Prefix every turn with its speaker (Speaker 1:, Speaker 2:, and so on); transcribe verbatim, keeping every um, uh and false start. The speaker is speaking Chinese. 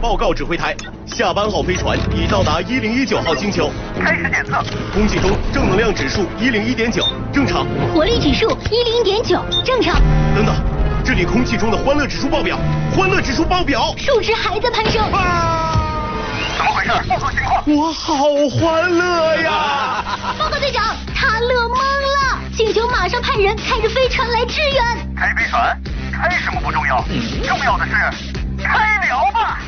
Speaker 1: 报告指挥台，下班号飞船已到达一零一九号星球，
Speaker 2: 开始检测。
Speaker 1: 空气中正能量指数一零一点九，正常。
Speaker 3: 活力指数一零一点九，正常。
Speaker 1: 等等，这里空气中的欢乐指数爆表，欢乐指数爆表，
Speaker 3: 数值还在攀升。
Speaker 1: 啊！
Speaker 2: 怎么回事？报告情况。
Speaker 1: 我好欢乐呀！
Speaker 3: 报告队长，他乐懵了，星球马上派人开着飞船来支援。
Speaker 2: 开飞船？开什么不重要，重要的是开聊吧。